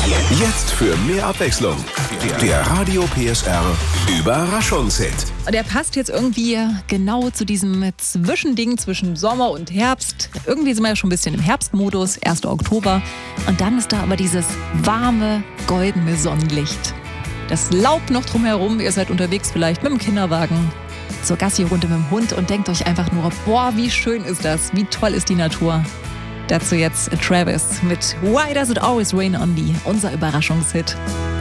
Jetzt für mehr Abwechslung. Der Radio PSR Überraschungshit. Und der passt jetzt irgendwie genau zu diesem Zwischending zwischen Sommer und Herbst. Irgendwie sind wir ja schon ein bisschen im Herbstmodus, 1. Oktober. Und dann ist da aber dieses warme, goldene Sonnenlicht. Das Laub noch drumherum, ihr seid unterwegs vielleicht mit dem Kinderwagen zur Gassi-Runde mit dem Hund und denkt euch einfach nur, boah, wie schön ist das, wie toll ist die Natur. Dazu jetzt Travis mit Why Does It Always Rain on Me, unser Überraschungshit.